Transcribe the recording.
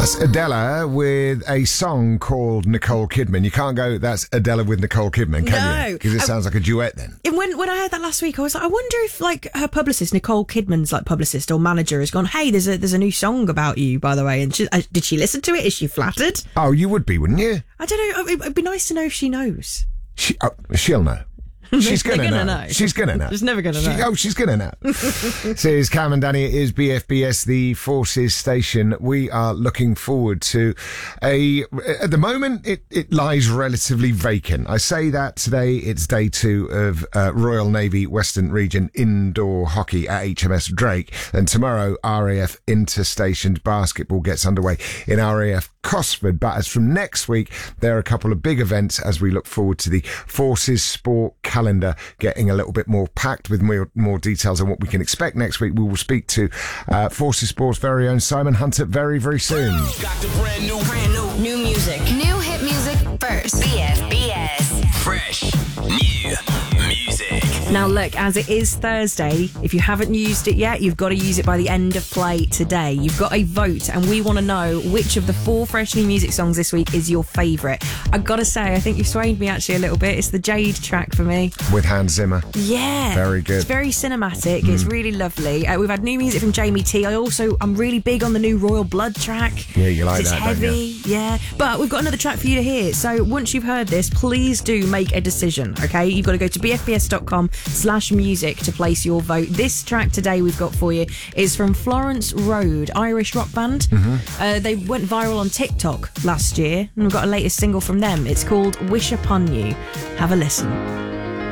That's Adela with a song called Nicole Kidman. You can't go, that's Adela with Nicole Kidman, can you? Because it sounds like a duet then. When I heard that last week, I was like, I wonder if like her publicist, Nicole Kidman's like publicist or manager, has gone, hey, there's a new song about you, by the way. And did she listen to it? Is she flattered? Oh, you would be, wouldn't you? I don't know. It'd be nice to know if she knows. She'll know. She's gonna know. She's gonna know. She's never gonna know. She's gonna know. So it's Cam and Danny. It is BFBS, the Forces station. We are looking forward to at the moment, it lies relatively vacant. I say that today it's day 2 of Royal Navy Western Region indoor hockey at HMS Drake. And tomorrow, RAF Interstation basketball gets underway in RAF Cosford. But as from next week, there are a couple of big events as we look forward to the Forces Sport calendar getting a little bit more packed with more details on what we can expect next week. We will speak to Forces Sport's very own Simon Hunter very, very soon. Got the brand new music. New hit music first. BFBS. Fresh new music. Now look, as it is Thursday, if you haven't used it yet, you've got to use it by the end of play today. You've got a vote and we want to know which of the 4 fresh new music songs this week is your favourite. I've got to say, I think you've swayed me actually a little bit. It's the Jade track for me. With Hans Zimmer. Yeah. Very good. It's very cinematic. It's really lovely. We've had new music from Jamie T. I'm really big on the new Royal Blood track. Yeah, you like it's that, heavy, don't you? yeah. But we've got another track for you to hear. So once you've heard this, please do make a decision, okay? You've got to go to bfbs.com/music to place your vote. This track today we've got for you is from Florence Road, Irish rock band. They went viral on TikTok last year, and we've got a latest single from them. It's called Wish Upon You. Have a listen.